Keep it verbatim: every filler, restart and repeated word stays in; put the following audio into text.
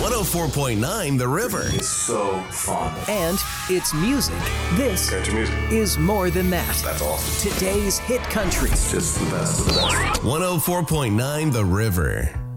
one oh four point nine The River. It's so fun. And it's music. This Country music. is more than that. That's awesome. Today's hit country. It's just the best of the best. one oh four point nine The River.